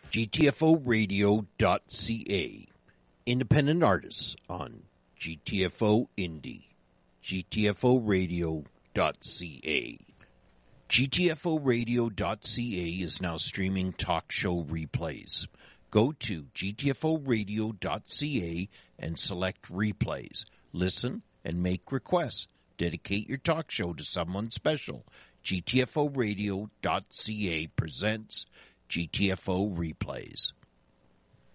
GTFOradio.ca. Independent artists on GTFO Indie. GTFOradio.ca. GTFOradio.ca is now streaming talk show replays. Go to GTFOradio.ca and select replays. Listen and make requests. Dedicate your talk show to someone special. GTFOradio.ca presents GTFO Replays.